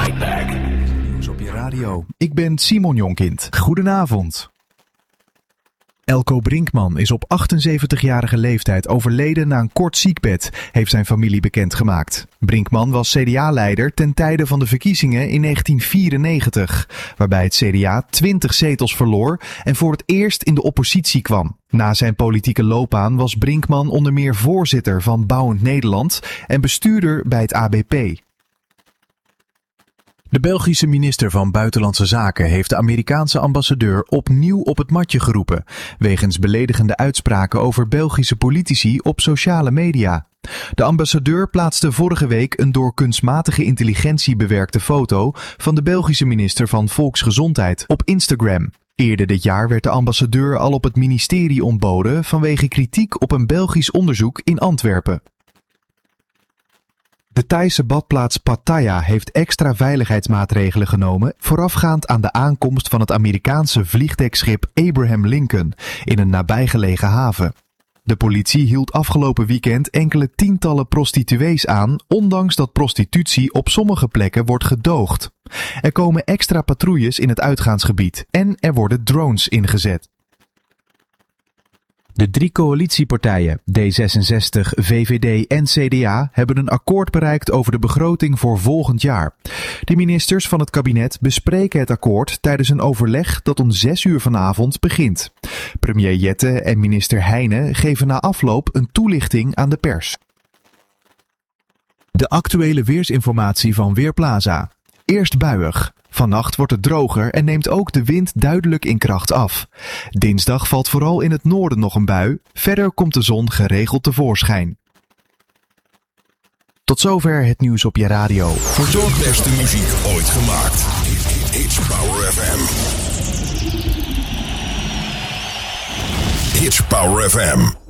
Fight Back. Nieuws op je radio. Ik ben Simon Jonkind. Goedenavond. Elko Brinkman is op 78-jarige leeftijd overleden na een kort ziekbed, heeft zijn familie bekendgemaakt. Brinkman was CDA-leider ten tijde van de verkiezingen in 1994, waarbij het CDA 20 zetels verloor en voor het eerst in de oppositie kwam. Na zijn politieke loopbaan was Brinkman onder meer voorzitter van Bouwend Nederland en bestuurder bij het ABP. De Belgische minister van Buitenlandse Zaken heeft de Amerikaanse ambassadeur opnieuw op het matje geroepen, wegens beledigende uitspraken over Belgische politici op sociale media. De ambassadeur plaatste vorige week een door kunstmatige intelligentie bewerkte foto van de Belgische minister van Volksgezondheid op Instagram. Eerder dit jaar werd de ambassadeur al op het ministerie ontboden vanwege kritiek op een Belgisch onderzoek in Antwerpen. De Thaise badplaats Pattaya heeft extra veiligheidsmaatregelen genomen voorafgaand aan de aankomst van het Amerikaanse vliegdekschip Abraham Lincoln in een nabijgelegen haven. De politie hield afgelopen weekend enkele tientallen prostituees aan, ondanks dat prostitutie op sommige plekken wordt gedoogd. Er komen extra patrouilles in het uitgaansgebied en er worden drones ingezet. De 3 coalitiepartijen, D66, VVD en CDA, hebben een akkoord bereikt over de begroting voor volgend jaar. De ministers van het kabinet bespreken het akkoord tijdens een overleg dat om 6 uur vanavond begint. Premier Jette en minister Heijnen geven na afloop een toelichting aan de pers. De actuele weersinformatie van Weerplaza. Eerst buiig. Vannacht wordt het droger en neemt ook de wind duidelijk in kracht af. Dinsdag valt vooral in het noorden nog een bui. Verder komt de zon geregeld tevoorschijn. Tot zover het nieuws op je radio. Voor de beste muziek ooit gemaakt. It's Power FM. It's Power FM.